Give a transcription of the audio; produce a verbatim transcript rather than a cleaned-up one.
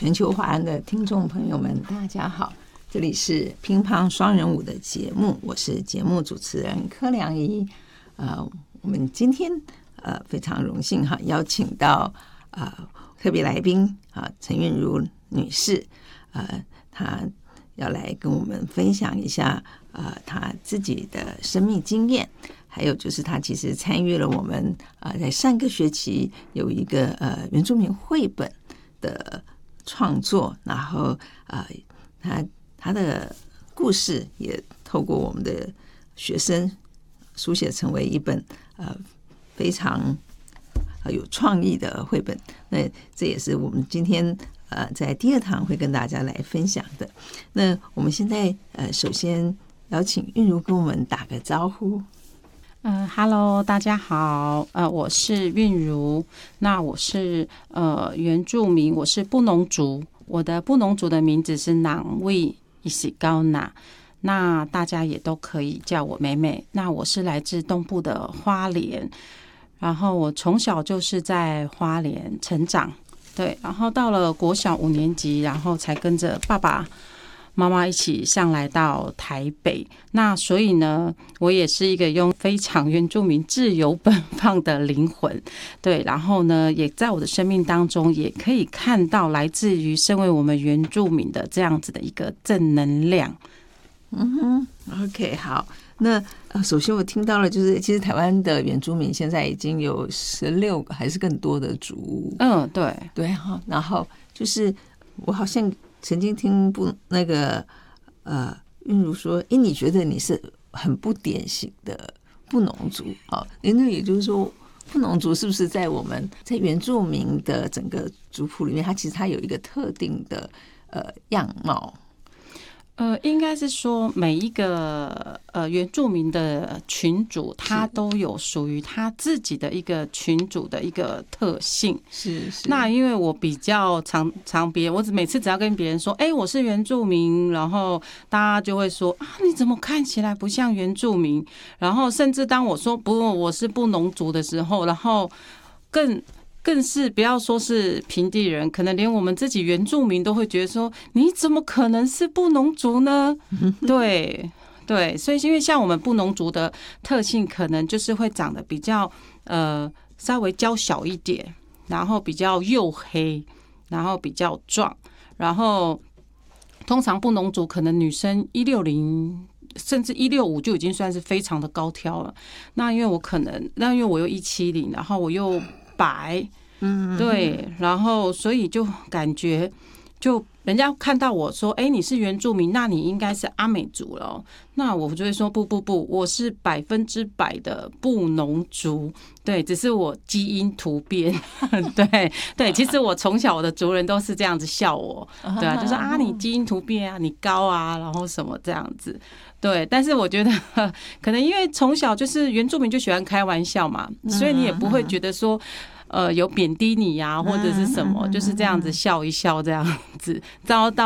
全球华人的听众朋友们，大家好，这里是乒乓双人舞的节目，我是节目主持人柯良仪。呃，我们今天呃非常荣幸哈，邀请到呃特别来宾啊陈韵如女士，呃，她要来跟我们分享一下呃她自己的生命经验。还有就是他其实参与了我们呃在上个学期有一个呃原住民绘本的创作，然后呃他他的故事也透过我们的学生书写成为一本呃非常有创意的绘本。那这也是我们今天呃在第二堂会跟大家来分享的。那我们现在呃首先邀请韵如跟我们打个招呼。 呃，Hello， 大家好，呃，我是韵如，那我是呃原住民，我是布农族，我的布农族的名字是囊卫伊西高娜，那大家也都可以叫我妹妹。那我是来自东部的花莲，然后我从小就是在花莲成长，对，然后到了国小五年级，然后才跟着爸爸妈妈一起上来到台北，那所以呢，我也是一个用非常原住民自由奔放的灵魂，对，然后呢，也在我的生命当中也可以看到来自于身为我们原住民的这样子的一个正能量。 嗯哼 ，OK， 好，那呃，首先我听到了，就是其实台湾的原住民现在已经有十六个还是更多的族屋， 嗯，对， 对哈，然后就是我好像曾经听不那个呃韵如说，哎，你觉得你是很不典型的布农族啊？那也就是说，布农族是不是在我们在原住民的整个族谱里面，它其实它有一个特定的呃样貌？ 呃，应该是说每一个呃原住民的群组，他都有属于他自己的一个群组的一个特性。 是是。 那因为我比较常常别人，我每次只要跟别人说，哎、欸，我是原住民，然后大家就会说啊，你怎么看起来不像原住民？然后甚至当我说不，我是布农族的时候，然后更。更是不要说是平地人，可能连我们自己原住民都会觉得说，你怎么可能是布农族呢？对对，所以因为像我们布农族的特性，可能就是会长得比较呃稍微娇小一点，然后比较黝黑，然后比较壮，然后通常布农族可能女生一六零。甚至一六五就已经算是非常的高挑了。那因为我可能，那因为我又一七零，然后我又白，嗯，对，然后所以就感觉，就人家看到我说，哎、欸，你是原住民，那你应该是阿美族了。那我就会说，不不不，我是百分之百的布农族，对，只是我基因突变，对对，其实我从小我的族人都是这样子笑我，对啊，就说啊，你基因突变啊，你高啊，然后什么这样子。对，但是我觉得可能因为从小就是原住民就喜欢开玩笑嘛，所以你也不会觉得说，呃，有贬低你呀、啊，或者是什么，就是这样子笑一笑这样子，然后到。